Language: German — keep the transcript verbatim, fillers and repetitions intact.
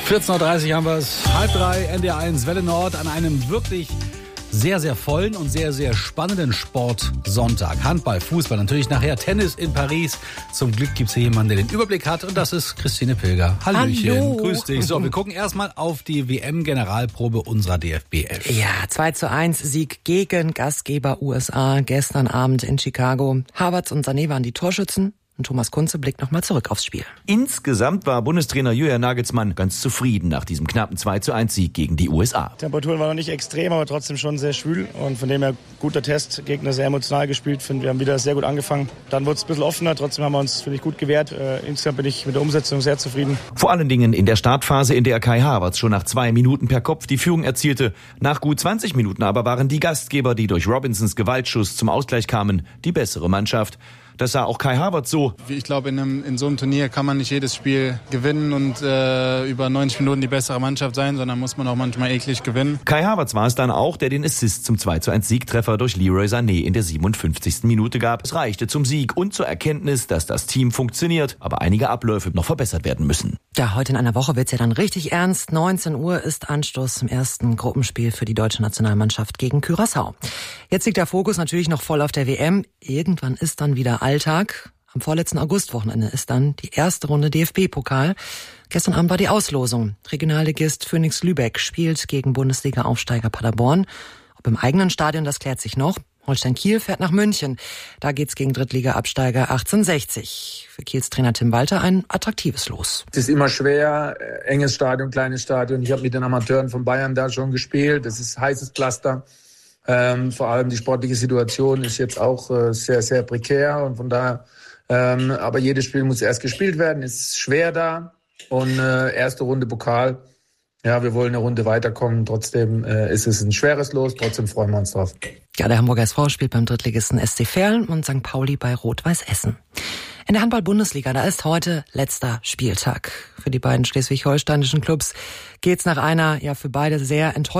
vierzehn Uhr dreißig haben wir es, halb drei, N D R eins Welle Nord an einem wirklich sehr, sehr vollen und sehr, sehr spannenden Sportsonntag. Handball, Fußball, natürlich nachher Tennis in Paris. Zum Glück gibt es hier jemanden, der den Überblick hat, und das ist Christine Pilger. Hallöchen, Hallo. Grüß dich. So, wir gucken erstmal auf die W M-Generalprobe unserer D F B elf. Ja, zwei zu eins Sieg gegen Gastgeber U S A gestern Abend in Chicago. Havertz und Sané waren die Torschützen. Und Thomas Kunze blickt nochmal zurück aufs Spiel. Insgesamt war Bundestrainer Julian Nagelsmann ganz zufrieden nach diesem knappen zwei zu eins Sieg gegen die U S A. Temperaturen waren noch nicht extrem, aber trotzdem schon sehr schwül. Und von dem her guter Test. Gegner sehr emotional gespielt. Finde, wir haben wieder sehr gut angefangen. Dann wurde es ein bisschen offener. Trotzdem haben wir uns, finde ich, gut gewehrt. Äh, insgesamt bin ich mit der Umsetzung sehr zufrieden. Vor allen Dingen in der Startphase, in der Kai Havertz schon nach zwei Minuten per Kopf die Führung erzielte. Nach gut zwanzig Minuten aber waren die Gastgeber, die durch Robinsons Gewaltschuss zum Ausgleich kamen, die bessere Mannschaft. Das sah auch Kai Havertz so. Ich glaube, in, einem, in so einem Turnier kann man nicht jedes Spiel gewinnen und äh, über neunzig Minuten die bessere Mannschaft sein, sondern muss man auch manchmal eklig gewinnen. Kai Havertz war es dann auch, der den Assist zum zwei zu eins Siegtreffer durch Leroy Sané in der siebenundfünfzigsten Minute gab. Es reichte zum Sieg und zur Erkenntnis, dass das Team funktioniert, aber einige Abläufe noch verbessert werden müssen. Ja, heute in einer Woche wird's ja dann richtig ernst. neunzehn Uhr ist Anstoß zum ersten Gruppenspiel für die deutsche Nationalmannschaft gegen Curaçao. Jetzt liegt der Fokus natürlich noch voll auf der W M. Irgendwann ist dann wieder Alltag. Am vorletzten Augustwochenende ist dann die erste Runde D F B-Pokal. Gestern Abend war die Auslosung. Regionalligist Phoenix Lübeck spielt gegen Bundesliga-Aufsteiger Paderborn. Ob im eigenen Stadion, das klärt sich noch. Holstein Kiel fährt nach München. Da geht's gegen Drittliga-Absteiger achtzehnhundertsechzig. Für Kiels Trainer Tim Walter ein attraktives Los. Es ist immer schwer, enges Stadion, kleines Stadion. Ich habe mit den Amateuren von Bayern da schon gespielt. Das ist heißes Pflaster. Ähm, vor allem die sportliche Situation ist jetzt auch äh, sehr, sehr prekär. Und von daher, ähm, aber jedes Spiel muss erst gespielt werden. Ist schwer da. Und äh, erste Runde Pokal. Ja, wir wollen eine Runde weiterkommen. Trotzdem äh, ist es ein schweres Los. Trotzdem freuen wir uns drauf. Ja, der Hamburger S V spielt beim Drittligisten S C Verl und Sankt Pauli bei Rot-Weiß Essen. In der Handball-Bundesliga, da ist heute letzter Spieltag. Für die beiden schleswig-holsteinischen Clubs geht's nach einer, ja, für beide sehr enttäuschenden